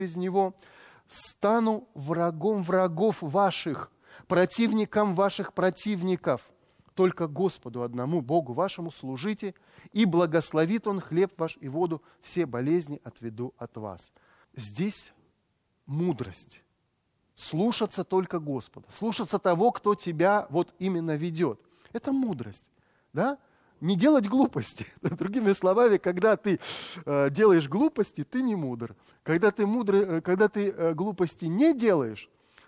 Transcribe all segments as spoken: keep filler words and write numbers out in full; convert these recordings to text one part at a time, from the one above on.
из него, стану врагом врагов ваших, противником ваших противников. Только Господу одному, Богу вашему, служите, и благословит Он хлеб ваш и воду, все болезни отведу от вас». Здесь мудрость. Слушаться только Господа, слушаться того, кто тебя вот именно ведет. Это мудрость, да? Не делать глупости. Другими словами, когда ты э, делаешь глупости, ты не мудр. Когда ты, мудрый, когда ты э, глупости не делаешь,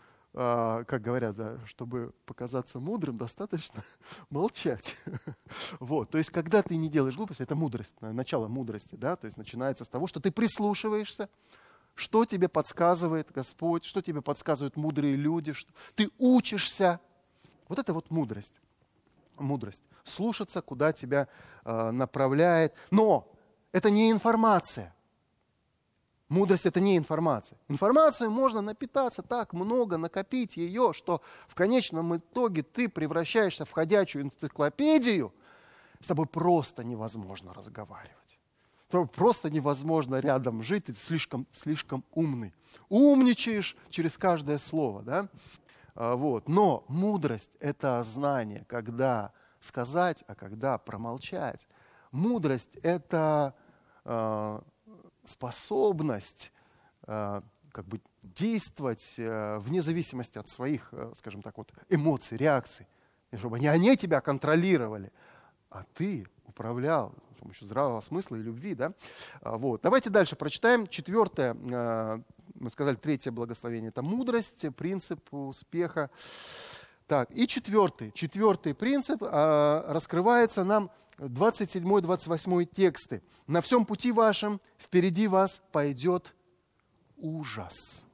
э, как говорят, да, чтобы показаться мудрым, достаточно молчать. Вот. То есть, когда ты не делаешь глупости, это мудрость, начало мудрости. Да? То есть, начинается с того, что ты прислушиваешься, что тебе подсказывает Господь, что тебе подсказывают мудрые люди, что ты учишься. Вот это вот мудрость. Мудрость. Слушаться, куда тебя э, направляет. Но это не информация. Мудрость — это не информация. Информацию можно напитаться так много, накопить ее, что в конечном итоге ты превращаешься в ходячую энциклопедию. С тобой просто невозможно разговаривать. Просто невозможно рядом жить, ты слишком, слишком умный. Умничаешь через каждое слово, да? Вот. Но мудрость — это знание, когда сказать, а когда промолчать. Мудрость — это э, способность э, как бы действовать э, вне зависимости от своих, э, скажем так, вот, эмоций, реакций. И чтобы не они тебя контролировали, а ты управлял с помощью здравого смысла и любви. Да? Вот. Давайте дальше прочитаем. Четвертое, э, мы сказали, третье благословение — это мудрость, принцип успеха. Так, и четвертый, четвертый принцип э, раскрывается нам двадцать седьмой двадцать восьмой тексты. «На всем пути вашем впереди вас пойдет ужас.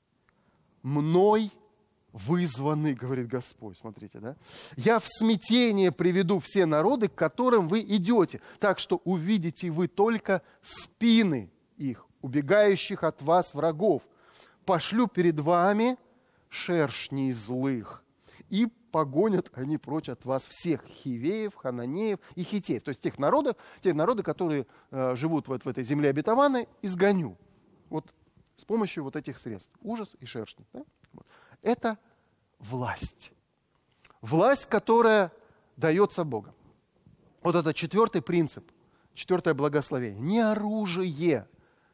Мной вызваны, говорит Господь». Смотрите, да? «Я в смятение приведу все народы, к которым вы идете, так что увидите вы только спины их, убегающих от вас врагов. Пошлю перед вами шершней злых, и погонят они прочь от вас всех хивеев, хананеев и хитеев». То есть тех народов, те народы, которые э, живут вот в этой земле обетованной, изгоню. Вот с помощью вот этих средств. Ужас и шершни. Да? Вот. Это власть. Власть, которая дается Богом. Вот это четвертый принцип, четвертое благословение. Не оружие,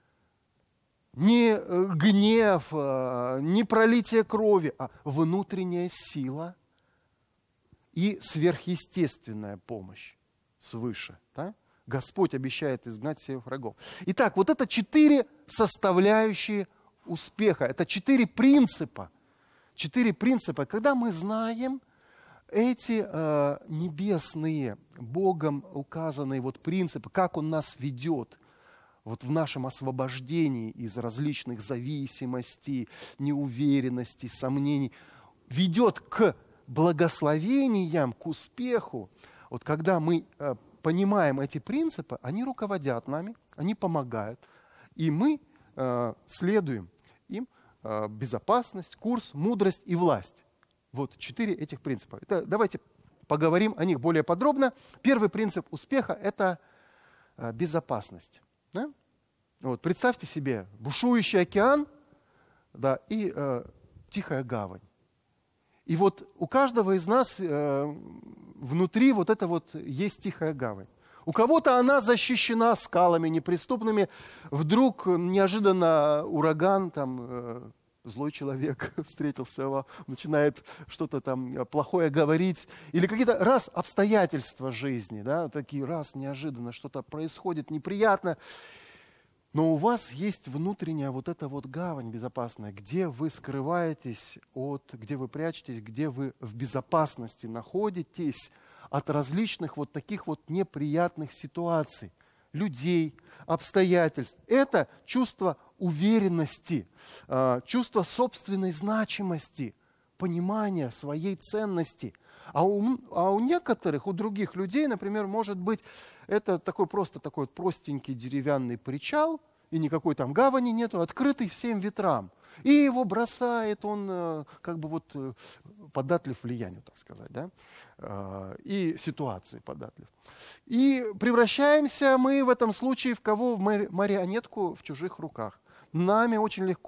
не гнев, не пролитие крови, а внутренняя сила и сверхъестественная помощь свыше. Да? Господь обещает изгнать всех врагов. Итак, вот это четыре составляющие успеха. Это четыре принципа. Четыре принципа. Когда мы знаем эти э, небесные, Богом указанные вот принципы, как Он нас ведет, вот в нашем освобождении из различных зависимостей, неуверенностей, сомнений, ведет к благословениям, к успеху. Вот когда мы э, понимаем эти принципы, они руководят нами, они помогают, и мы э, следуем им. Э, безопасность, курс, мудрость и власть. Вот четыре этих принципа. Это, давайте поговорим о них более подробно. Первый принцип успеха – это э, безопасность. Да? Вот, представьте себе бушующий океан, да, и э, тихая гавань. И вот у каждого из нас э, внутри вот это вот есть тихая гавань. У кого-то она защищена скалами неприступными. Вдруг неожиданно ураган, там, э, злой человек встретился, начинает что-то там плохое говорить. Или какие-то раз обстоятельства жизни, да, такие раз неожиданно что-то происходит неприятно. Но у вас есть внутренняя вот эта вот гавань безопасная, где вы скрываетесь от, где вы прячетесь, где вы в безопасности находитесь от различных вот таких вот неприятных ситуаций, людей, обстоятельств. Это чувство уверенности, чувство собственной значимости, понимания своей ценности. А у, а у некоторых, у других людей, например, может быть, это такой просто такой вот простенький деревянный причал, и никакой там гавани нету, открытый всем ветрам. И его бросает, он как бы вот податлив влиянию, так сказать, да, и ситуации податлив. И превращаемся мы в этом случае в кого? В марионетку в чужих руках. Нами очень легко